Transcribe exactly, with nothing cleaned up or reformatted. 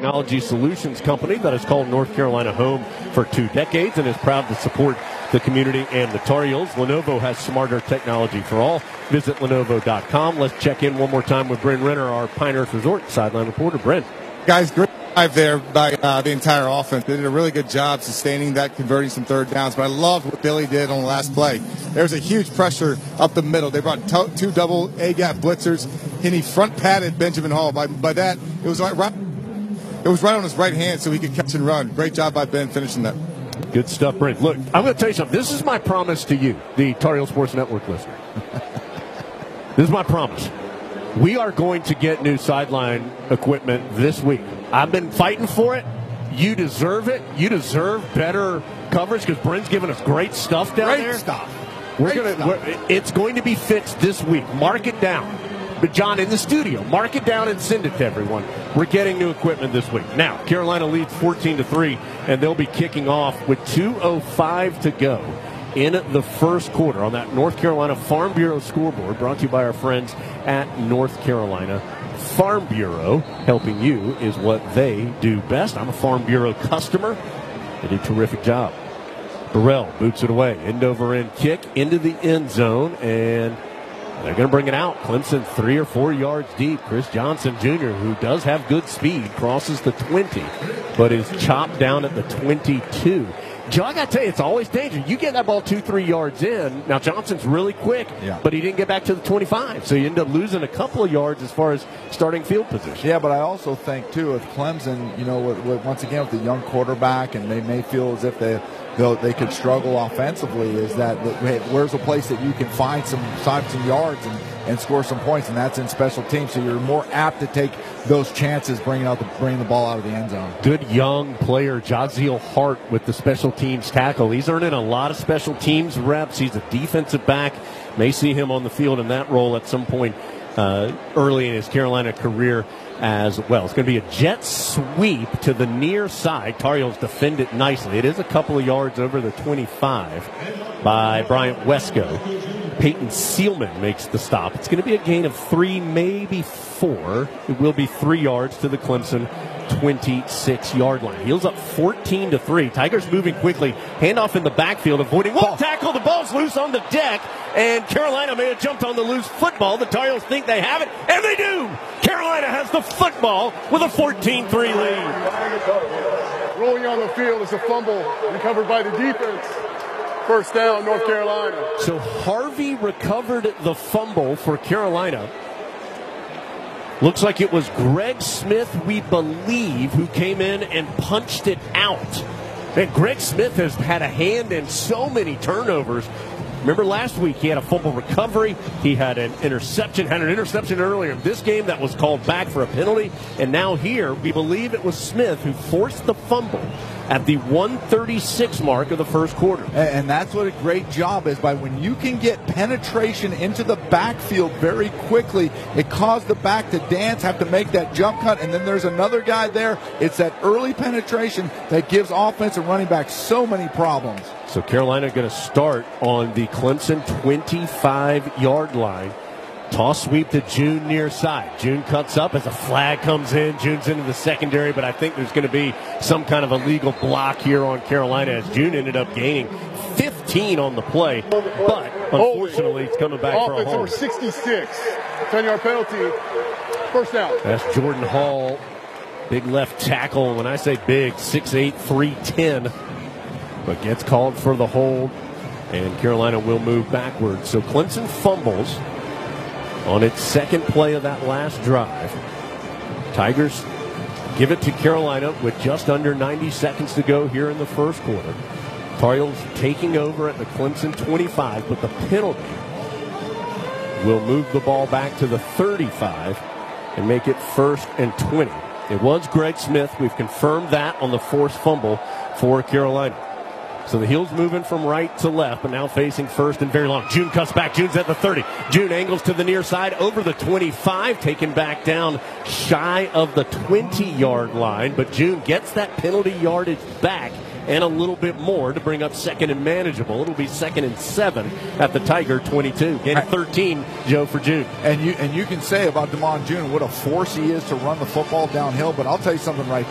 technology solutions company that has called North Carolina home for two decades and is proud to support the community and the Tar Heels. Lenovo has smarter technology for all. Visit Lenovo dot com. Let's check in one more time with Bryn Renner, our Pinehurst Resort sideline reporter. Bryn. Guys, great drive there by uh, the entire offense. They did a really good job sustaining that, converting some third downs. But I loved what Billy did on the last play. There was a huge pressure up the middle. They brought to- two double A-gap blitzers, and he front-padded Benjamin Hall. By, by that, it was right, right, it was right on his right hand so he could catch and run. Great job by Ben finishing that. Good stuff, Brent. Look, I'm going to tell you something. This is my promise to you, the Tar Heel Sports Network listener. This is my promise. We are going to get new sideline equipment this week. I've been fighting for it. You deserve it. You deserve better coverage because Brent's giving us great stuff down great there. Great stuff. We're Great gonna. stuff. We're, it's going to be fixed this week. Mark it down. But John, in the studio, mark it down and send it to everyone. We're getting new equipment this week. Now, Carolina leads fourteen to three, and they'll be kicking off with two oh five to go in the first quarter on that North Carolina Farm Bureau scoreboard, brought to you by our friends at North Carolina Farm Bureau. Helping you is what they do best. I'm a Farm Bureau customer. They do a terrific job. Burrell boots it away. End over end kick into the end zone, and they're going to bring it out. Clemson three or four yards deep. Chris Johnson Junior, who does have good speed, crosses the twenty, but is chopped down at the twenty-two. Joe, I got to tell you, it's always dangerous. You get that ball two, three yards in. Now, Johnson's really quick, yeah. but he didn't get back to the twenty-five, so you end up losing a couple of yards as far as starting field position. Yeah, but I also think, too, with Clemson, you know, with, with, once again, with the young quarterback, and they may feel as if they they could struggle offensively, is that where's a place that you can find some, find some yards and, and score some points, and that's in special teams. So you're more apt to take those chances bringing out the bringing the ball out of the end zone. Good young player, Jaziel Hart, with the special teams tackle. He's earning a lot of special teams reps. He's a defensive back. May see him on the field in that role at some point uh, early in his Carolina career as well. It's going to be a jet sweep to the near side. Tar Heels defend it nicely. It is a couple of yards over the twenty-five by Bryant Wesco. Peyton Seelman makes the stop. It's going to be a gain of three, maybe four. It will be three yards to the Clemson twenty-six yard line. Heels up fourteen to three. Tigers moving quickly. Handoff in the backfield, avoiding one tackle. The ball's loose on the deck, and Carolina may have jumped on the loose football. The Tar Heels think they have it, and they do. Carolina has the football with a fourteen three lead. Rolling on the field is a fumble recovered by the defense. First down, North Carolina. So Harvey recovered the fumble for Carolina. Looks like it was Greg Smith, we believe, who came in and punched it out. Man, Greg Smith has had a hand in so many turnovers. Remember last week he had a fumble recovery. He had an interception, had an interception earlier in this game that was called back for a penalty. And now here, we believe it was Smith who forced the fumble at the one thirty-six mark of the first quarter. And that's what a great job is, by when you can get penetration into the backfield very quickly, it caused the back to dance, have to make that jump cut, and then there's another guy there. It's that early penetration that gives offense and running back so many problems. So Carolina going to start on the Clemson twenty-five yard line. Toss sweep to June near side. June cuts up as a flag comes in. June's into the secondary, but I think there's going to be some kind of illegal block here on Carolina as June ended up gaining fifteen on the play. But unfortunately, it's coming back for a Offense hold. number sixty-six. ten-yard penalty. First down. That's Jordan Hall, big left tackle. When I say big, six eight, three ten. But gets called for the hold, and Carolina will move backwards. So Clemson fumbles on its second play of that last drive. Tigers give it to Carolina with just under ninety seconds to go here in the first quarter. Tar Heels taking over at the Clemson twenty-five, but the penalty will move the ball back to the thirty-five and make it first and twenty. It was Greg Smith. We've confirmed that on the forced fumble for Carolina. So the Heels moving from right to left, but now facing first and very long. June cuts back. June's at the thirty. June angles to the near side over the twenty-five, taken back down shy of the twenty yard line. But June gets that penalty yardage back and a little bit more to bring up second and manageable. It'll be second and seven at the Tiger twenty-two. Gain of thirteen, Joe, for June. And you and you can say about Damon June what a force he is to run the football downhill, but I'll tell you something right